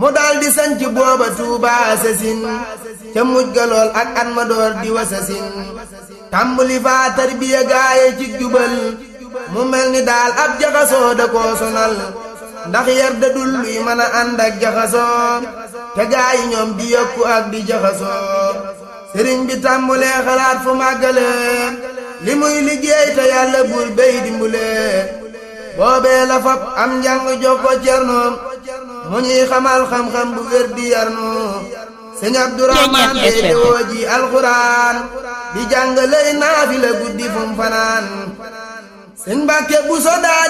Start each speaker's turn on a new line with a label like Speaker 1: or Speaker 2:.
Speaker 1: mu daldi sanc booba Tuubaa sasin ca mujj ga lool ak at ma door di wasasin tàmbuli faa tarbiya gaaye ci jubal mu mel ni daal ab jaxasoo da koo sonal ndax yar da dul luy mën a ànd ak jaxasoo te gaayi ñoom di yokku ak di jaxasoo sëriñ bi tàmbulee xalaat fu màggale li muy liggéey te yàlla buur béy dimbule boobee la fab am njàng jox ko Cerno mu ñuy xamal xam-xam bu wér di yarnu sëñ Abdourahman bey dewoo ji alxuraan di jàng lay naafila guddi fum fanaan sëñ Mbàkke bu so daa